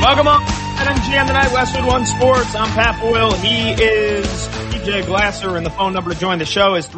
Welcome on MGM tonight, Westwood One Sports. I'm Pat Boyle. He is PJ Glasser, and the phone number to join the show is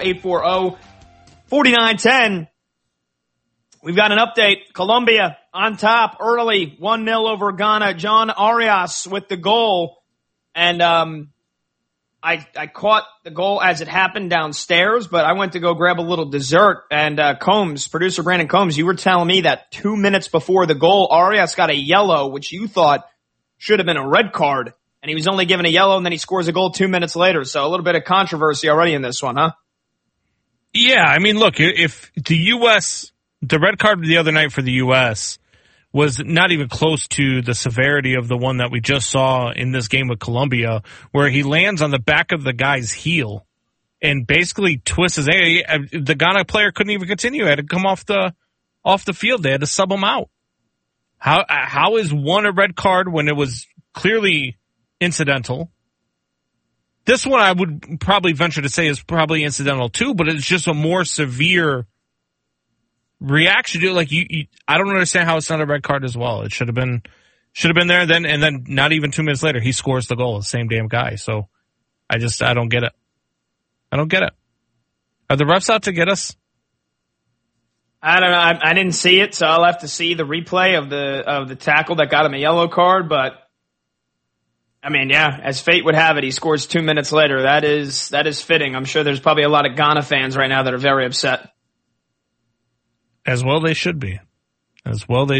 310-840-4910. We've got an update. Colombia on top early, 1-0 over Ghana. John Arias with the goal. And I caught the goal as it happened downstairs, but I went to go grab a little dessert. And producer Brandon Combs, you were telling me that 2 minutes before the goal, Arias got a yellow, which you thought should have been a red card. And he was only given a yellow, and then he scores a goal 2 minutes later. So a little bit of controversy already in this one, huh? Yeah, I mean, look, if the red card the other night for the U.S. was not even close to the severity of the one that we just saw in this game with Colombia, where he lands on the back of the guy's heel and basically twists his ankle. The Ghana player couldn't even continue. He had to come off the field. They had to sub him out. How is one a red card when it was clearly incidental? This one I would probably venture to say is probably incidental too, but it's just a more severe reaction to it. Like I don't understand how it's not a red card as well. It should have been there then, and then not even 2 minutes later he scores the goal, the same damn guy. So I don't get it. I don't get it. Are the refs out to get us? I don't know. I didn't see it, so I'll have to see the replay of the tackle that got him a yellow card. But I mean, yeah, as fate would have it, he scores 2 minutes later. That is fitting. I'm sure there's probably a lot of Ghana fans right now that are very upset. As well they should be. All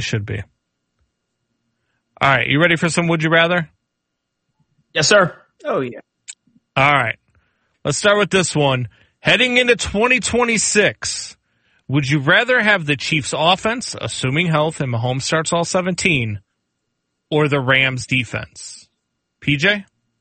right, you ready for some Would You Rather? Yes, sir. Oh, yeah. All right. Let's start with this one. Heading into 2026, would you rather have the Chiefs offense, assuming health and Mahomes starts all 17, or the Rams defense? PJ?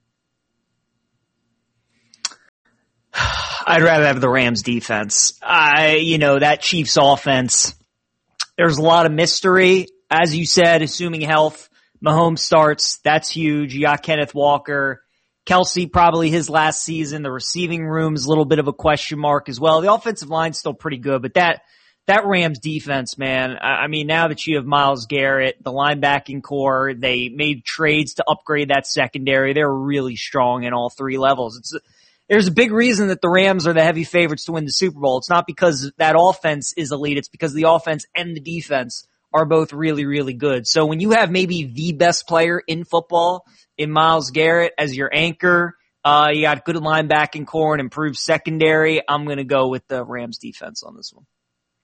I'd rather have the Rams defense. That Chiefs offense, there's a lot of mystery. As you said, assuming health, Mahomes starts, that's huge. You got Kenneth Walker. Kelsey, probably his last season. The receiving room's a little bit of a question mark as well. The offensive line's still pretty good, but that Rams defense, man, I mean, now that you have Myles Garrett, the linebacking core, they made trades to upgrade that secondary. They're really strong in all three levels. There's a big reason that the Rams are the heavy favorites to win the Super Bowl. It's not because that offense is elite. It's because the offense and the defense are both really, really good. So when you have maybe the best player in football in Myles Garrett as your anchor, you got good linebacking core and improved secondary, I'm going to go with the Rams defense on this one.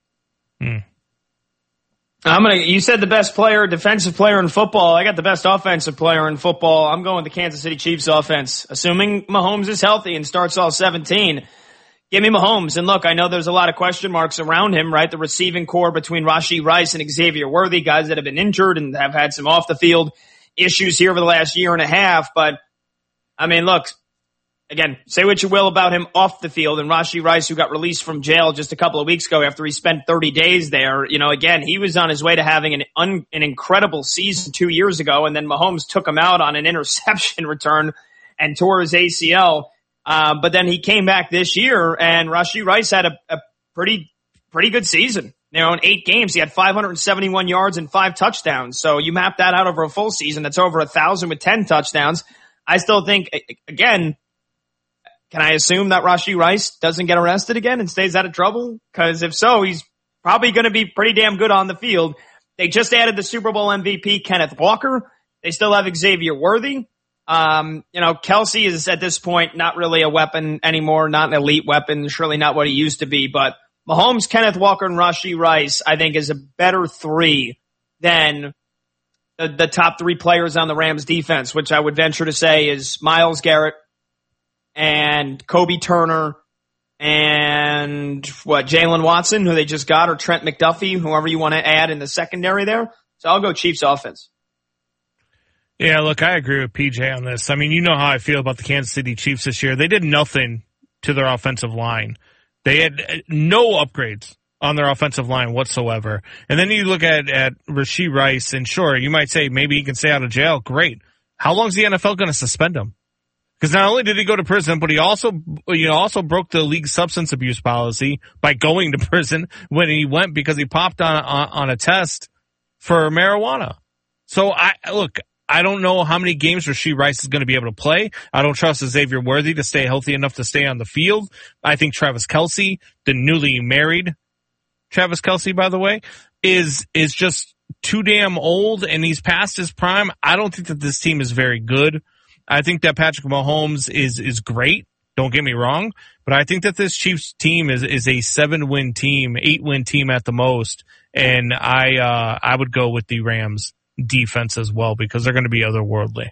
You said the best player, defensive player in football. I got the best offensive player in football. I'm going with the Kansas City Chiefs offense. Assuming Mahomes is healthy and starts all 17, give me Mahomes. And look, I know there's a lot of question marks around him, right? The receiving core between Rashee Rice and Xavier Worthy, guys that have been injured and have had some off the field issues here over the last year and a half. But I mean, look, again, say what you will about him off the field, and Rashee Rice, who got released from jail just a couple of weeks ago after he spent 30 days there, again, he was on his way to having an incredible season 2 years ago, and then Mahomes took him out on an interception return and tore his ACL. But then he came back this year, and Rashee Rice had a pretty good season. In 8 games, he had 571 yards and 5 touchdowns. So you map that out over a full season, that's over 1,000 with 10 touchdowns. I still think, again, can I assume that Rashee Rice doesn't get arrested again and stays out of trouble? Because if so, he's probably going to be pretty damn good on the field. They just added the Super Bowl MVP, Kenneth Walker. They still have Xavier Worthy. Kelsey is at this point not really a weapon anymore, not an elite weapon, surely not what he used to be. But Mahomes, Kenneth Walker, and Rashee Rice, I think, is a better three than the top 3 players on the Rams defense, which I would venture to say is Myles Garrett, and Kobe Turner, and Jalen Watson, who they just got, or Trent McDuffie, whoever you want to add in the secondary there. So I'll go Chiefs offense. Yeah, look, I agree with PJ on this. I mean, you know how I feel about the Kansas City Chiefs this year. They did nothing to their offensive line. They had no upgrades on their offensive line whatsoever. And then you look at Rashee Rice, and sure, you might say maybe he can stay out of jail. Great. How long is the NFL going to suspend him? Because not only did he go to prison, but he also broke the league substance abuse policy by going to prison when he went because he popped on a test for marijuana. So I don't know how many games Rashee Rice is going to be able to play. I don't trust Xavier Worthy to stay healthy enough to stay on the field. I think Travis Kelce, the newly married Travis Kelce, by the way, is just too damn old, and he's past his prime. I don't think that this team is very good. I think that Patrick Mahomes is great. Don't get me wrong, but I think that this Chiefs team is a 7-win team, 8-win team at the most, and I would go with the Rams defense as well because they're going to be otherworldly.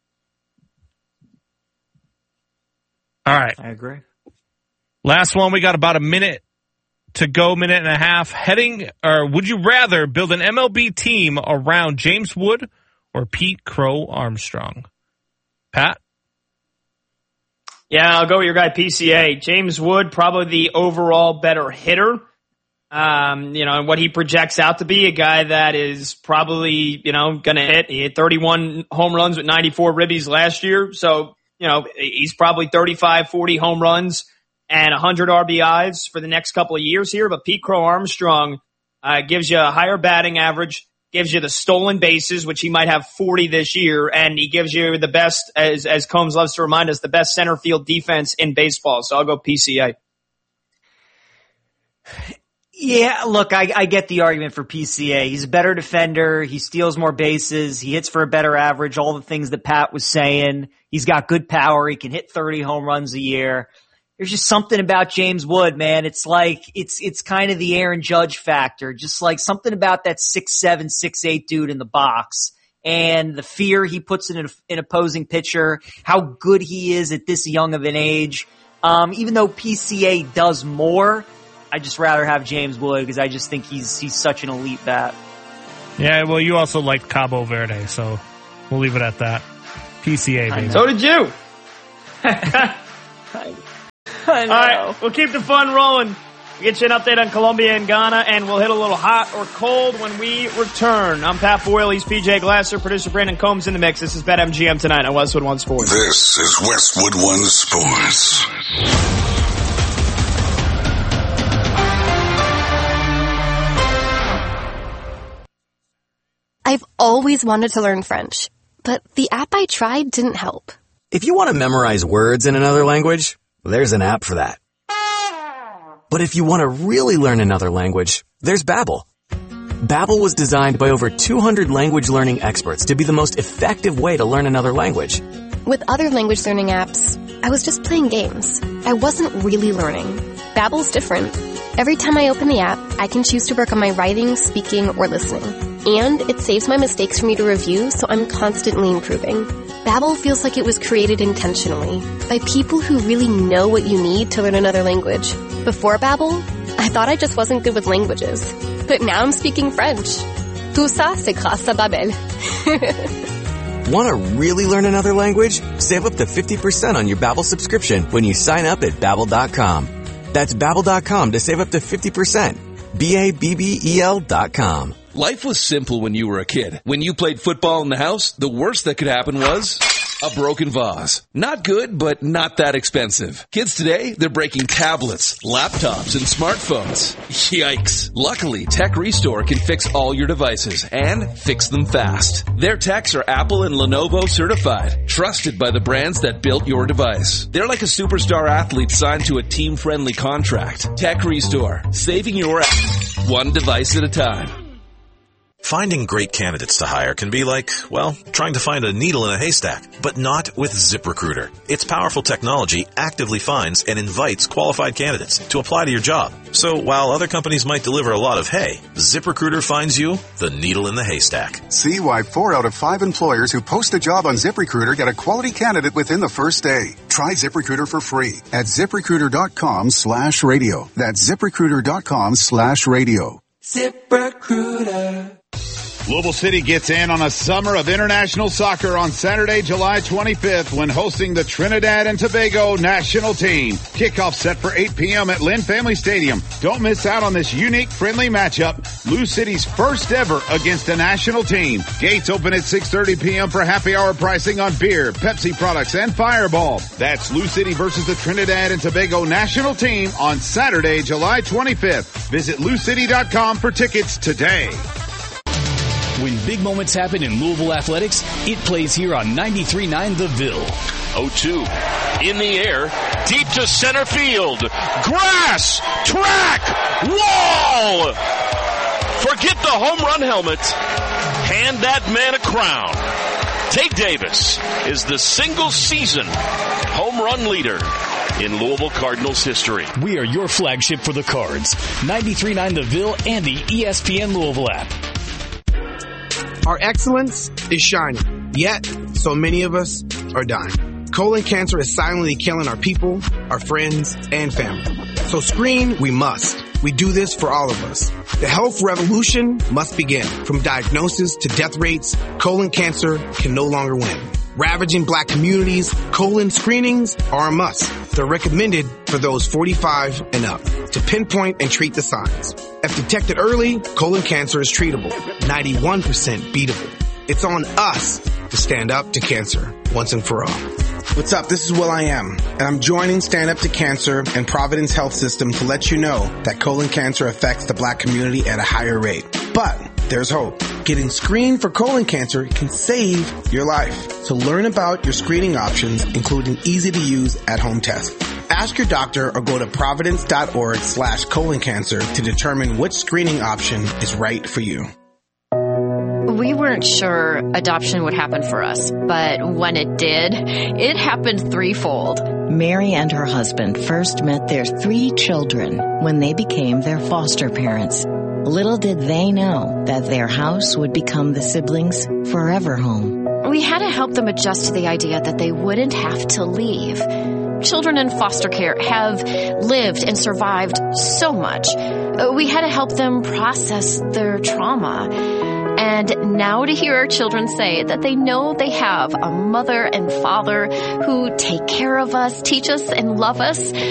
All right. I agree. Last one. We got about a minute to go, minute and a half. Would you rather build an MLB team around James Wood or Pete Crow Armstrong? Pat? Yeah, I'll go with your guy PCA. James Wood, probably the overall better hitter. And what he projects out to be, a guy that is probably, going to hit. He hit 31 home runs with 94 ribbies last year. So, he's probably 35, 40 home runs and 100 RBIs for the next couple of years here. But Pete Crow Armstrong gives you a higher batting average, gives you the stolen bases, which he might have 40 this year, and he gives you the best, as Combs loves to remind us, the best center field defense in baseball. So I'll go PCA. Yeah, look, I get the argument for PCA. He's a better defender. He steals more bases. He hits for a better average. All the things that Pat was saying. He's got good power. He can hit 30 home runs a year. There's just something about James Wood, man. It's like, it's kind of the Aaron Judge factor. Just like something about that 6'7", 6'8" dude in the box and the fear he puts in an opposing pitcher, how good he is at this young of an age. Even though PCA does more, I'd just rather have James Wood because I just think he's such an elite bat. Yeah, well, you also liked Cabo Verde, so we'll leave it at that. PCA, baby. So did you. I know. All right, we'll keep the fun rolling. We'll get you an update on Colombia and Ghana, and we'll hit a little hot or cold when we return. I'm Pat Boyle. He's PJ Glasser. Producer Brandon Combs in the mix. This is BetMGM tonight on Westwood One Sports. This is Westwood One Sports. I've always wanted to learn French, but the app I tried didn't help. If you want to memorize words in another language, there's an app for that. But if you want to really learn another language, there's Babbel. Babbel was designed by over 200 language learning experts to be the most effective way to learn another language. With other language learning apps, I was just playing games. I wasn't really learning. Babbel's different. Every time I open the app, I can choose to work on my writing, speaking, or listening. And it saves my mistakes for me to review, so I'm constantly improving. Babbel feels like it was created intentionally by people who really know what you need to learn another language. Before Babbel, I thought I just wasn't good with languages. But now I'm speaking French. Tout ça, c'est grâce à Babbel. Want to really learn another language? Save up to 50% on your Babbel subscription when you sign up at Babbel.com. That's Babbel.com to save up to 50%. Babbel.com. Life was simple when you were a kid. When you played football in the house, the worst that could happen was a broken vase. Not good, but not that expensive. Kids today, they're breaking tablets, laptops, and smartphones. Yikes. Luckily, Tech Restore can fix all your devices and fix them fast. Their techs are Apple and Lenovo certified, trusted by the brands that built your device. They're like a superstar athlete signed to a team-friendly contract. Tech Restore, saving your ass one device at a time. Finding great candidates to hire can be like, well, trying to find a needle in a haystack, but not with ZipRecruiter. Its powerful technology actively finds and invites qualified candidates to apply to your job. So while other companies might deliver a lot of hay, ZipRecruiter finds you the needle in the haystack. See why 4 out of 5 employers who post a job on ZipRecruiter get a quality candidate within the first day. Try ZipRecruiter for free at ZipRecruiter.com/radio. That's ZipRecruiter.com/radio. ZipRecruiter. Louisville City gets in on a summer of international soccer on Saturday, July 25th when hosting the Trinidad and Tobago national team. Kickoff set for 8 p.m. at Lynn Family Stadium. Don't miss out on this unique, friendly matchup. Lou City's first ever against a national team. Gates open at 6:30 p.m. for happy hour pricing on beer, Pepsi products, and Fireball. That's Lou City versus the Trinidad and Tobago national team on Saturday, July 25th. Visit LouCity.com for tickets today. When big moments happen in Louisville athletics, it plays here on 93.9 The Ville. 0-2 in the air, deep to center field. Grass, track, wall. Forget the home run helmet. Hand that man a crown. Tate Davis is the single season home run leader in Louisville Cardinals history. We are your flagship for the Cards. 93.9 The Ville and the ESPN Louisville app. Our excellence is shining, yet so many of us are dying. Colon cancer is silently killing our people, our friends, and family. So screen we must. We do this for all of us. The health revolution must begin. From diagnosis to death rates, colon cancer can no longer win. Ravaging black communities, colon screenings are a must. They're recommended for those 45 and up to pinpoint and treat the signs. If detected early, colon cancer is treatable, 91% beatable. It's on us to stand up to cancer once and for all. What's up? This is Will I Am, and I'm joining Stand Up to Cancer and Providence Health System to let you know that colon cancer affects the black community at a higher rate. But there's hope. Getting screened for colon cancer can save your life. So learn about your screening options, including easy-to-use at-home tests. Ask your doctor or go to providence.org/colon cancer to determine which screening option is right for you. We weren't sure adoption would happen for us, but when it did, it happened threefold. Mary and her husband first met their 3 children when they became their foster parents. Little did they know that their house would become the siblings' forever home. We had to help them adjust to the idea that they wouldn't have to leave. Children in foster care have lived and survived so much. We had to help them process their trauma. And now to hear our children say that they know they have a mother and father who take care of us, teach us, and love us